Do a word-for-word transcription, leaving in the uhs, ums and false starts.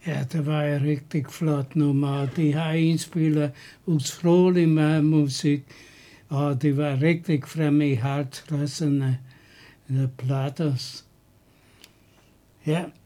Ja, det var et rigtig flot nummer, og de har indspillet utrolig meget musik, og det var rigtig fremme i halvtredserne, The Platters. Ja.